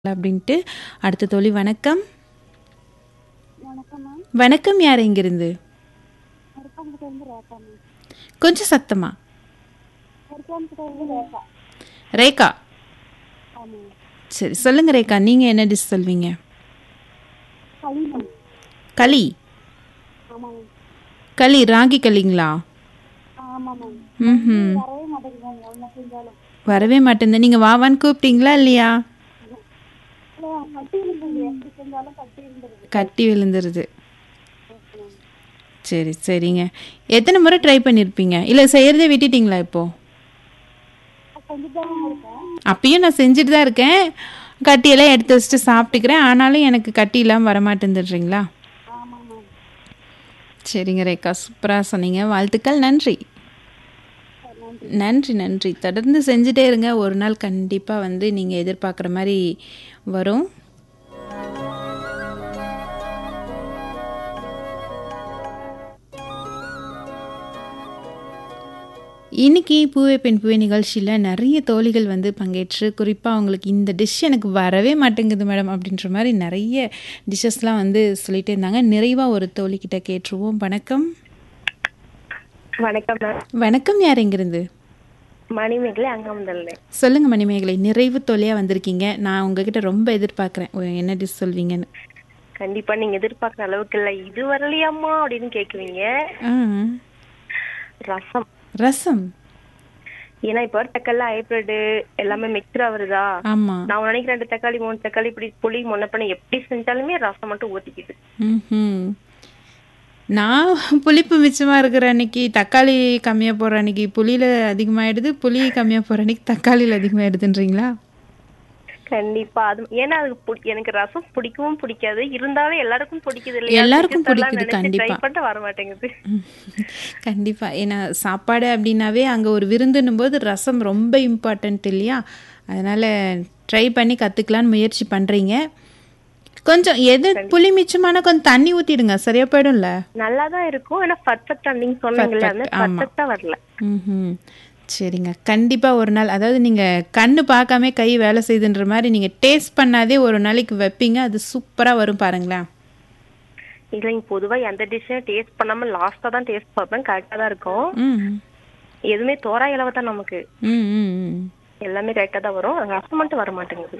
அப்படின்ட்டு. அடுத்த தோழி வணக்கம். வணக்கம் மேம். வணக்கம், யார் எங்கிருந்து? மருப்பாம்பட்டியிலிருந்து ரேகா மேம். கொஞ்சம் சத்தமா. மருப்பாம்பட்டியிலிருந்து ரேகா. ரேகா. ஆமாம். சரி, சொல்லுங்க ரேகா, நீங்க என்ன டிஷ் சொல்வீங்க? களி மேம். களி. ஆமாம் மேம். களி ராகி களிங்களா? ஆமாம் மேம். ம். வரவே மாட்டேங்குது ஒன்று செஞ்சாலும். வரவே மாட்டேங்குது. நீங்க வாவான்னு கூப்பிட்டீங்களா இல்லையா? கட்டி இருந்தது, எப்படி செஞ்சாலும் கட்டி இருந்தது. கட்டி விழுந்துருது. சரி சரிங்க. எத்தனை முறை ட்ரை பண்ணியிருப்பீங்க, இல்லை செய்யறதே விட்டுட்டீங்களா இப்போ? செஞ்சுட்டு தான் இருக்கேன். அப்பயும் நான் செஞ்சுட்டு தான் இருக்கேன். கட்டியெல்லாம் எடுத்து வச்சுட்டு சாப்பிட்டுக்கிறேன். ஆனாலும் எனக்கு கட்டி இல்லாமல் வரமாட்டேந்துடுறீங்களா? ஆமாம் மேம். சரிங்க ரேகா, சூப்பராக சொன்னீங்க. வாழ்த்துக்கள், நன்றி. நன்றி. நன்றி நன்றி. தொடர்ந்து செஞ்சுட்டே இருங்க, ஒரு நாள் கண்டிப்பாக வந்து நீங்கள் எதிர்பார்க்குற மாதிரி வரும். இன்னைக்கு பூவே பெண் பூவே நிகழ்ச்சியில் நிறைய தோழிகள் வந்து பங்கேற்று, குறிப்பாக அவங்களுக்கு இந்த டிஷ் எனக்கு வரவே மாட்டேங்குது மேடம் அப்படின்ற மாதிரி நிறைய டிஷ்ஷஸ்லாம் வந்து சொல்லிகிட்டே இருந்தாங்க. நிறைவாக ஒரு தோழிக்கிட்ட கேட்டுருவோம். வணக்கம். வணக்கம் மேம். வணக்கம், யார் எங்கிருந்து? மணிமேகலை அங்கமுதல்ல. சொல்லுங்க மணிமேகலை, நிறைவு தோழியாக வந்திருக்கீங்க. நான் உங்ககிட்ட ரொம்ப எதிர்பார்க்குறேன், என்ன டிஷ் சொல்வீங்கன்னு. கண்டிப்பா நீங்க எதிர்பார்க்குற அளவுக்கு இல்ல, இது வரலையாமா அப்படின்னு கேக்குவீங்க. ஆ, ரசம். ரசம். ஏன்னா இப்ப தக்காளி ஹைபிரிட் எல்லாமே மிக்சரா வருதா. ஆமாம். நான் நினைக்கிறேன் 2 தக்காளி 3 தக்காளி இப்படி புளி முன்ன பண்ண எப்படி செஞ்சாலுமே ரசம் மட்டும் ஊத்திக்கிது. ம். நான் புளிப்பு மிச்சமாக இருக்கிற அன்னைக்கு தக்காளி கம்மியாக போடுற அன்னைக்கு புளியில் அதிகமாகிடுது, புளி கம்மியாக போகிற அன்னைக்கு தக்காளியில் அதிகமாகிடுதுன்றீங்களா? கண்டிப்பா. அது ஏன்னா அது எனக்கு ரசம் பிடிக்கவும் பிடிக்காது, இருந்தாலும் எல்லாருக்கும் பிடிக்குது இல்லையா? எல்லாருக்கும் பிடிக்குது, கண்டிப்பா. ட்ரை பண்ணிட்டு வர மாட்டேங்குது. கண்டிப்பாக. ஏன்னா சாப்பாடு அப்படின்னாவே அங்கே ஒரு விருந்துன்னும் போது ரசம் ரொம்ப இம்பார்ட்டன்ட் இல்லையா? அதனால் ட்ரை பண்ணி கற்றுக்கலான்னு முயற்சி பண்ணுறீங்க. கொஞ்சம் எது புளி மிச்சமான கொஞ்சம் தண்ணி ஊற்றிடுங்க, சரியா போயிடும்ல. நல்லா தான் இருக்கும், ஆனா பர்ஃபெக்டா நீங்க சொன்னீங்கல்ல அந்த பர்ஃபெக்டா வரல. ம். சரிங்க, கண்டிப்பாக ஒரு நாள், அதாவது நீங்கள் கண்ணு பார்க்காம கை வேலை செய்யுதுன்ற மாதிரி நீங்கள் டேஸ்ட் பண்ணாதே ஒரு நாளைக்கு வைப்பீங்க, அது சூப்பராக வரும் பாருங்களேன். இல்லைங்க, பொதுவா எந்த டிஷ்ஷையும் டேஸ்ட் பண்ணாம லாஸ்டா தான் டேஸ்ட் பார்ப்பேன், கரெக்டா தான் இருக்கும். எதுவுமே தோராய அளவு தான் நமக்கு. எல்லாமே கரெக்டா தான் வரும், ரசம் மட்டும் வர மாட்டேங்குது.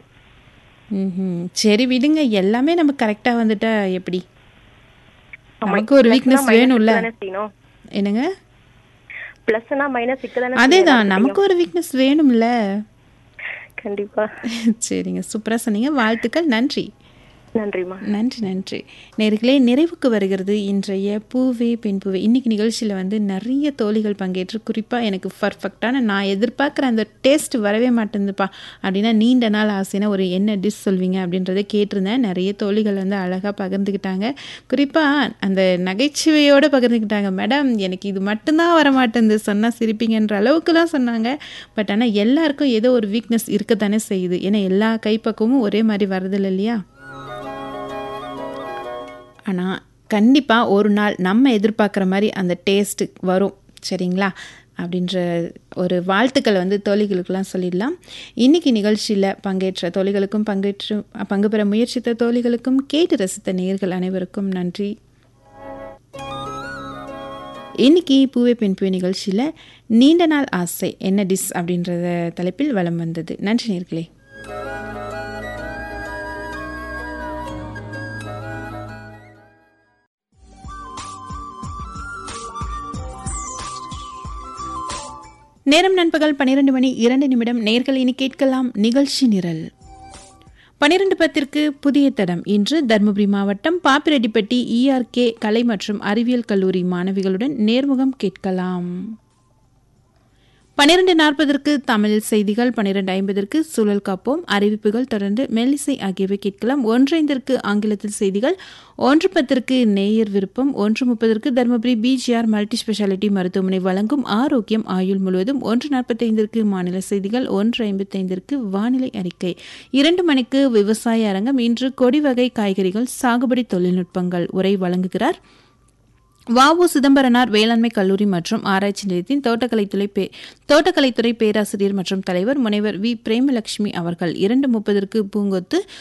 சரி விடுங்க, எல்லாமே நம்ம கரெக்டாக வந்துட்டா எப்படி? நமக்கு ஒரு வீக்னஸ் வேணும்ல. என்னங்க? பிளஸ்னா மைனஸ் இருக்குதானே. அதேதான், நமக்கு ஒரு வீக்னஸ் வேணும்ல. கண்டிப்பா. சரிங்க, சூப்பராக சொன்னீங்க. வாழ்த்துக்கள், நன்றி. நன்றிம்மா. நன்றி நன்றி. நேர்களே, நிறைவுக்கு வருகிறது இன்றைய பூவே பெண் பூவே. இன்னைக்கு நிகழ்ச்சியில் வந்து நிறைய தோழிகள் பங்கேற்று, குறிப்பாக எனக்கு பர்ஃபெக்டான நான் எதிர்பார்க்குற அந்த டேஸ்ட் வரவே மாட்டேங்குதுப்பா அப்படின்னா நீண்ட நாள் ஆசைனா ஒரு என்ன டிஷ் சொல்வீங்க அப்படின்றத கேட்டிருந்தேன். நிறைய தோழிகள் வந்து அழகாக பகிர்ந்துக்கிட்டாங்க. குறிப்பாக அந்த நகைச்சுவையோடு பகிர்ந்துக்கிட்டாங்க. மேடம் எனக்கு இது மட்டும்தான் வர மாட்டேங்குது, சொன்னால் சிரிப்பீங்கன்ற அளவுக்கு தான் சொன்னாங்க. பட் ஆனால் எல்லாருக்கும் ஏதோ ஒரு வீக்னஸ் இருக்கத்தானே செய்யுது. ஏன்னா எல்லா கைப்பக்கமும் ஒரே மாதிரி வரதில்லை இல்லையா? ஆனால் கண்டிப்பாக ஒரு நாள் நம்ம எதிர்பார்க்குற மாதிரி அந்த டேஸ்ட்டு வரும், சரிங்களா? அப்படின்ற ஒரு வாழ்த்துக்கள் வந்து தோழிகளுக்கெல்லாம் சொல்லிடலாம். இன்றைக்கி நிகழ்ச்சியில் பங்கேற்ற தோழிகளுக்கும் பங்கு பெற முயற்சித்த தோழிகளுக்கும் கேட்டு ரசித்த நேயர்கள் அனைவருக்கும் நன்றி. இன்றைக்கி பூவே பெண் பூவே நிகழ்ச்சியில் நீண்ட நாள் ஆசை என்ன டிஷ் அப்படின்றத தலைப்பில் வலம் வந்தது. நன்றி நேயர்களே. நேரம் நண்பகல் 12:02. நேயர்கள் இனி கேட்கலாம் நிகழ்ச்சி நிரல். 12:10 புதிய தடம். இன்று தருமபுரி மாவட்டம் பாப்பிரெட்டிப்பட்டி ERK கலை மற்றும் அறிவியல் கல்லூரி மாணவிகளுடன் நேர்முகம் கேட்கலாம். 12:40 தமிழ் செய்திகள். 12:50 சூழல் காப்போம், அறிவிப்புகள், தொடர்ந்து மெல்லிசை ஆகியவை கேட்கலாம். 1:05 ஆங்கிலத்தில் செய்திகள். 1:10 நேயர் விருப்பம். 1:30 தருமபுரி BGR மல்டி ஸ்பெஷாலிட்டி மருத்துவமனை வழங்கும் ஆரோக்கியம் ஆயுள் முழுவதும். 1:45 மாநில செய்திகள். 1:55 வானிலை அறிக்கை. 2 மணிக்கு விவசாய அரங்கம். இன்று கொடி வகை காய்கறிகள் சாகுபடி தொழில்நுட்பங்கள் உரை வழங்குகிறார் வ.உ. சிதம்பரனார் வேளாண்மை கல்லூரி மற்றும் ஆராய்ச்சி நிலையத்தின் தோட்டக்கலைத்துறை பேராசிரியர் மற்றும் தலைவர் முனைவர் வி. பிரேமலட்சுமி அவர்கள் 2:30 பூங்கொத்து